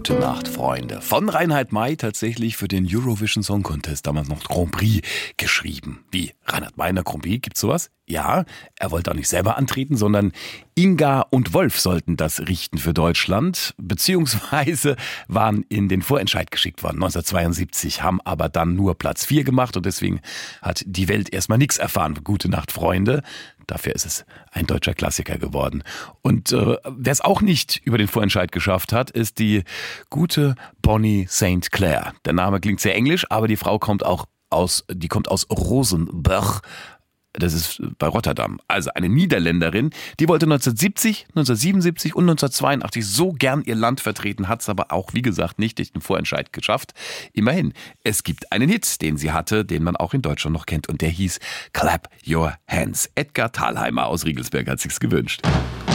Gute Nacht, Freunde. Von Reinhard May tatsächlich für den Eurovision Song Contest damals noch Grand Prix geschrieben. Wie? Reinhard May in der Grand Prix? Gibt's sowas? Ja, er wollte auch nicht selber antreten, sondern Inga und Wolf sollten das richten für Deutschland, beziehungsweise waren in den Vorentscheid geschickt worden, 1972, haben aber dann nur Platz 4 gemacht und deswegen hat die Welt erstmal nichts erfahren. Gute Nacht, Freunde. Dafür ist es ein deutscher Klassiker geworden. Und wer es auch nicht über den Vorentscheid geschafft hat, ist die gute Bonnie St. Clair. Der Name klingt sehr englisch, aber die Frau kommt aus Rosenberg. Das ist bei Rotterdam. Also eine Niederländerin, die wollte 1970, 1977 und 1982 so gern ihr Land vertreten, hat es aber auch, wie gesagt, nicht durch den Vorentscheid geschafft. Immerhin, es gibt einen Hit, den sie hatte, den man auch in Deutschland noch kennt und der hieß Clap Your Hands. Edgar Thalheimer aus Riegelsberg hat sich's gewünscht.